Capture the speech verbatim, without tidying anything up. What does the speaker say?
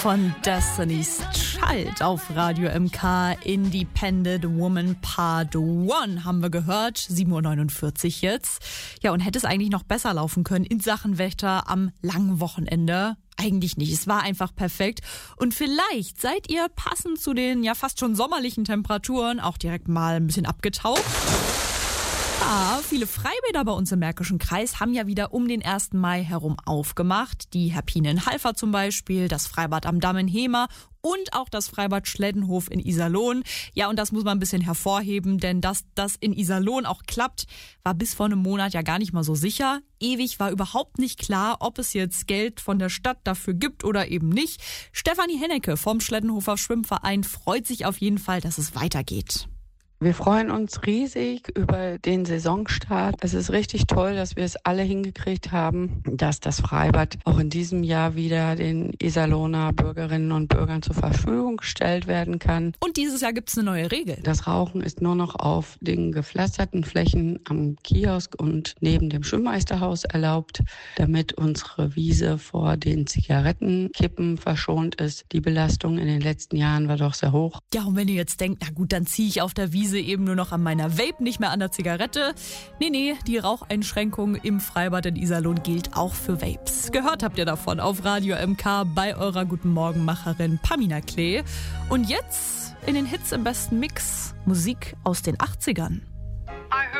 Von Destiny's Child auf Radio M K. Independent Woman Part eins haben wir gehört. sieben Uhr neunundvierzig jetzt. Ja, und hätte es eigentlich noch besser laufen können in Sachen Wetter am langen Wochenende? Eigentlich nicht. Es war einfach perfekt. Und vielleicht seid ihr passend zu den ja fast schon sommerlichen Temperaturen auch direkt mal ein bisschen abgetaucht. Ja, viele Freibäder bei uns im Märkischen Kreis haben ja wieder um den ersten Mai herum aufgemacht. Die Herpine in Halver zum Beispiel, das Freibad am Damm in Hemer und auch das Freibad Schleddenhof in Iserlohn. Ja, und das muss man ein bisschen hervorheben, denn dass das in Iserlohn auch klappt, war bis vor einem Monat ja gar nicht mal so sicher. Ewig war überhaupt nicht klar, ob es jetzt Geld von der Stadt dafür gibt oder eben nicht. Stefanie Hennecke vom Schleddenhofer Schwimmverein freut sich auf jeden Fall, dass es weitergeht. Wir freuen uns riesig über den Saisonstart. Es ist richtig toll, dass wir es alle hingekriegt haben, dass das Freibad auch in diesem Jahr wieder den Iserlohner Bürgerinnen und Bürgern zur Verfügung gestellt werden kann. Und dieses Jahr gibt es eine neue Regel. Das Rauchen ist nur noch auf den gepflasterten Flächen am Kiosk und neben dem Schwimmmeisterhaus erlaubt, damit unsere Wiese vor den Zigarettenkippen verschont ist. Die Belastung in den letzten Jahren war doch sehr hoch. Ja, und wenn ihr jetzt denkt, na gut, dann ziehe ich auf der Wiese eben nur noch an meiner Vape, nicht mehr an der Zigarette. Nee, nee, die Raucheinschränkung im Freibad in Iserlohn gilt auch für Vapes. Gehört habt ihr davon auf Radio M K bei eurer Guten Morgen-Macherin Pamina Klee. Und jetzt in den Hits im besten Mix Musik aus den achtzigern.